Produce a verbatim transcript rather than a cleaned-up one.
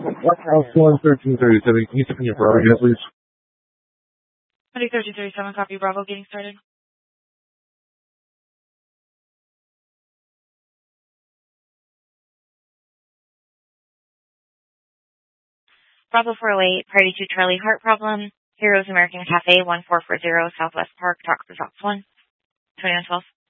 What house one thirteen thirty seven? Can you step in your brother again, please? twenty thirteen thirty-seven, copy Bravo, getting started. Bravo four oh eight, Party two Charlie, heart problem. Heroes American Cafe, one four four zero, Southwest Park, Talk to Talks one, twenty-one twelve.